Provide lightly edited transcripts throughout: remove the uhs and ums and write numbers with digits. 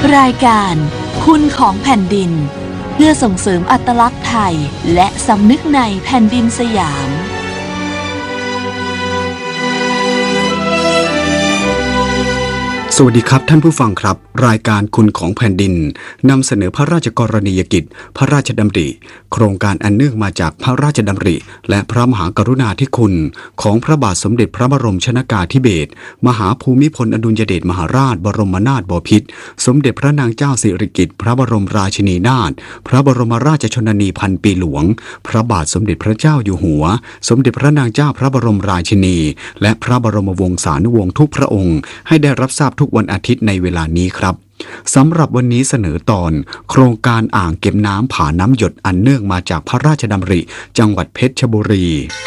รายการคุณของแผ่นดินเพื่อส่งเสริมอัตลักษณ์ไทยและสำนึกในแผ่นดินสยามสวัสดีครับท่านผู้ฟังครับรายการคุณของแผ่นดินนำเสนอพระราชกรณียกิจพระราชดำริโครงการอันเนื่องมาจากพระราชดำริและพระมหากรุณาธิคุณของพระบาทสมเด็จพระบรมชนกาธิเบศรมหาภูมิพลอดุลยเดชมหาราชบรมนาถบพิตรสมเด็จพระนางเจ้าสิริกิติ์พระบรมราชินีนาถพระบรมราชชนนีพันปีหลวงพระบาทสมเด็จพระเจ้าอยู่หัวสมเด็จพระนางเจ้าพระบรมราชินีและพระบรมวงศานุวงศ์ทุกพระองค์ให้ได้รับทราบทุกวันอาทิตย์ในเวลานี้ครับสำหรับวันนี้เสนอตอนโครงการอ่างเก็บน้ำผาน้ำหยดอันเนื่องมาจากพระราชดำริจังหวัดเพชรบุรี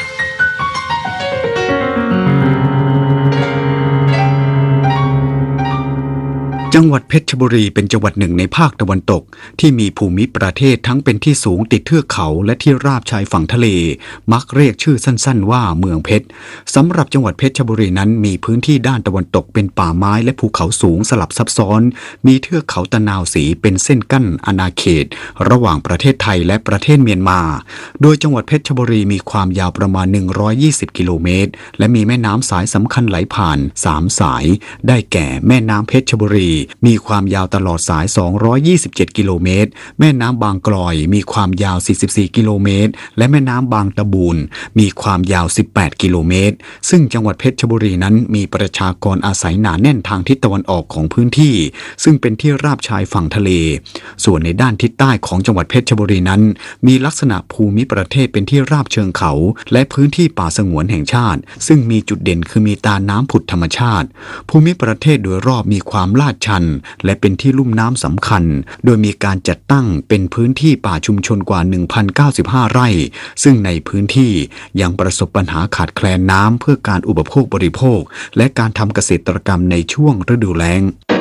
จังหวัดเพชรบุรีเป็นจังหวัดหนึ่งในภาคตะวันตกที่มีภูมิประเทศทั้งเป็นที่สูงติดเทือกเขาและที่ราบชายฝั่งทะเลมักเรียกชื่อสั้นๆว่าเมืองเพชรสำหรับจังหวัดเพชรบุรีนั้นมีพื้นที่ด้านตะวันตกเป็นป่าไม้และภูเขาสูงสลับซับซ้อนมีเทือกเขาตะนาวศรีเป็นเส้นกั้นอาณาเขตระหว่างประเทศไทยและประเทศเมียนมาโดยจังหวัดเพชรบุรีมีความยาวประมาณ120กิโลเมตรและมีแม่น้ำสายสำคัญไหลผ่าน3สายได้แก่แม่น้ำเพชรบุรีมีความยาวตลอดสาย227กิโลเมตรแม่น้ำบางกลอยมีความยาว44กิโลเมตรและแม่น้ำบางตะบูนมีความยาว18กิโลเมตรซึ่งจังหวัดเพชรบุรีนั้นมีประชากรอาศัยหนาแน่นทางทิศตะวันออกของพื้นที่ซึ่งเป็นที่ราบชายฝั่งทะเลส่วนในด้านทิศใต้ของจังหวัดเพชรบุรีนั้นมีลักษณะภูมิประเทศเป็นที่ราบเชิงเขาและพื้นที่ป่าสงวนแห่งชาติซึ่งมีจุดเด่นคือมีตาน้ำผุดธรรมชาติภูมิประเทศโดยรอบมีความลาดชันและเป็นที่ลุ่มน้ำสำคัญโดยมีการจัดตั้งเป็นพื้นที่ป่าชุมชนกว่า 1,095 ไร่ซึ่งในพื้นที่ยังประสบปัญหาขาดแคลนน้ำเพื่อการอุปโภคบริโภคและการทำเกษตรกรรมในช่วงฤดูแล้ง